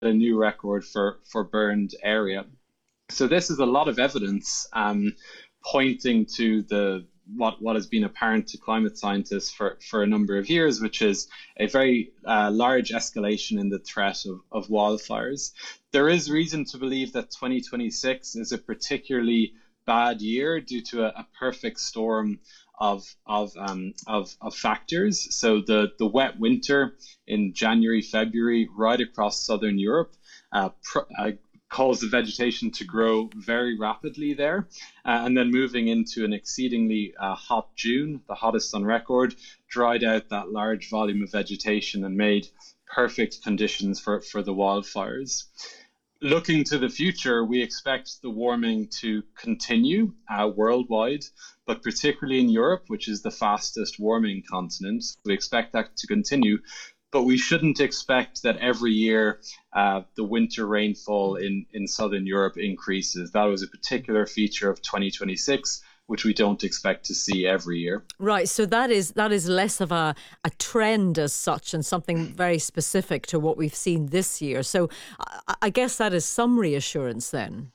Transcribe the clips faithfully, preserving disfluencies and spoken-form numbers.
a new record for, for burned area. So this is a lot of evidence um, pointing to the what what has been apparent to climate scientists for, for a number of years, which is a very uh, large escalation in the threat of, of wildfires. There is reason to believe that twenty twenty-six is a particularly bad year due to a, a perfect storm of of um, of, of factors. So the, the wet winter in January, February, right across southern Europe, uh, pr- uh, caused the vegetation to grow very rapidly there. Uh, and then moving into an exceedingly uh, hot June, the hottest on record, dried out that large volume of vegetation and made perfect conditions for, for the wildfires. Looking to the future, we expect the warming to continue uh, worldwide, but particularly in Europe, which is the fastest warming continent. We expect that to continue. But we shouldn't expect that every year uh, the winter rainfall in, in southern Europe increases. That was a particular feature of twenty twenty-six, which we don't expect to see every year. Right, so that is that is less of a, a trend as such and something very specific to what we've seen this year. So I, I guess that is some reassurance then.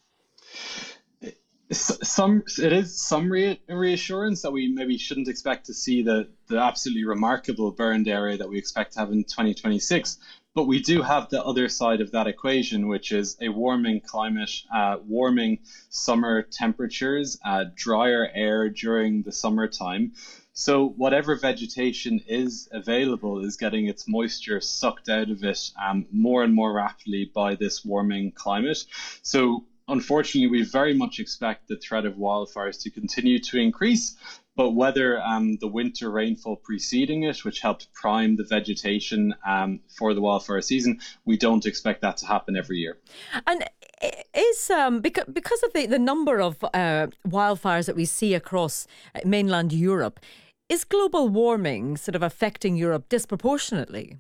Some it is some re- reassurance that we maybe shouldn't expect to see the, the absolutely remarkable burned area that we expect to have in twenty twenty-six. But we do have the other side of that equation, which is a warming climate, uh, warming summer temperatures, uh, drier air during the summertime. So whatever vegetation is available is getting its moisture sucked out of it um, more and more rapidly by this warming climate. So unfortunately, we very much expect the threat of wildfires to continue to increase, but whether um, the winter rainfall preceding it, which helped prime the vegetation um, for the wildfire season, we don't expect that to happen every year. And is um, because, because of the, the number of uh, wildfires that we see across mainland Europe, is global warming sort of affecting Europe disproportionately?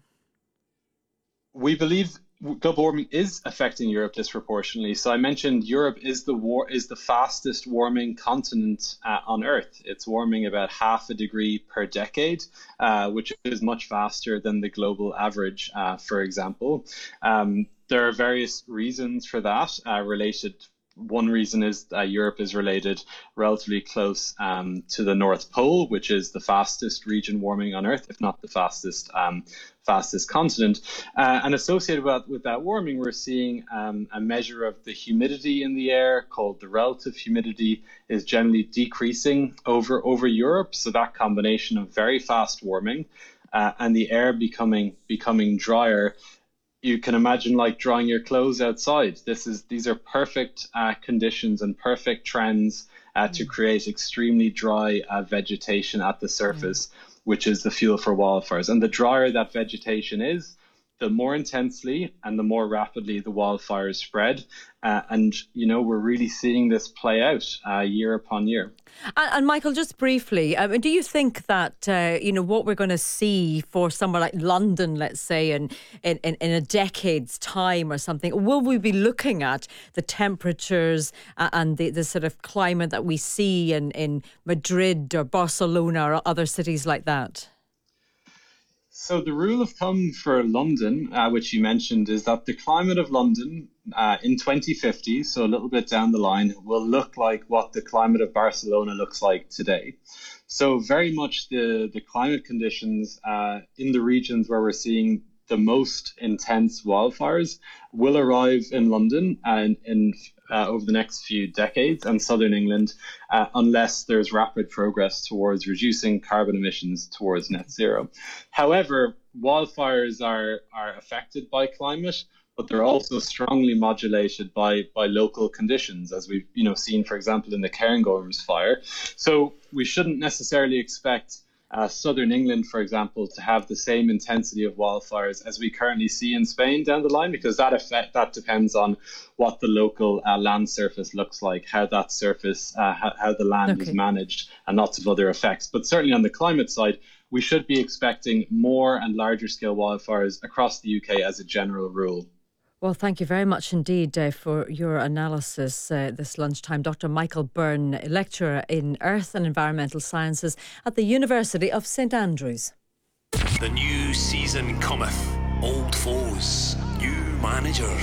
We believe global warming is affecting Europe disproportionately. So I mentioned Europe is the war is the fastest warming continent uh, on Earth. It's warming about half a degree per decade, uh, which is much faster than the global average, uh, for example. Um, there are various reasons for that uh, related. One reason is that Europe is related relatively close um, to the North Pole, which is the fastest region warming on Earth, if not the fastest um, fastest continent. Uh, and associated with, with that warming, we're seeing um, a measure of the humidity in the air called the relative humidity is generally decreasing over, over Europe. So that combination of very fast warming uh, and the air becoming becoming drier, you can imagine like drying your clothes outside. This is these are perfect uh, conditions and perfect trends uh, to create extremely dry uh, vegetation at the surface, mm. which is the fuel for wildfires. And the drier that vegetation is, the more intensely and the more rapidly the wildfires spread. Uh, and, you know, we're really seeing this play out uh, year upon year. And, and Michael, just briefly, I mean, do you think that, uh, you know, what we're going to see for somewhere like London, let's say, in, in, in a decade's time or something, will we be looking at the temperatures uh, and the, the sort of climate that we see in, in Madrid or Barcelona or other cities like that? So the rule of thumb for London, uh, which you mentioned, is that the climate of London uh, in twenty fifty, so a little bit down the line, will look like what the climate of Barcelona looks like today. So very much the, the climate conditions uh, in the regions where we're seeing the most intense wildfires will arrive in London and in Uh, over the next few decades and southern England, uh, unless there's rapid progress towards reducing carbon emissions towards net zero. However, wildfires are, are affected by climate, but they're also strongly modulated by, by local conditions, as we've you know seen, for example, in the Cairngorms fire. So we shouldn't necessarily expect Uh, southern England, for example, to have the same intensity of wildfires as we currently see in Spain down the line, because that effect that depends on what the local uh, land surface looks like, how that surface, uh, how, how the land okay. is managed, and lots of other effects. But certainly on the climate side, we should be expecting more and larger scale wildfires across the U K as a general rule. Well, thank you very much indeed uh, for your analysis uh, this lunchtime. Doctor Michael Byrne, lecturer in Earth and Environmental Sciences at the University of St Andrews. The new season cometh. Old foes, new managers.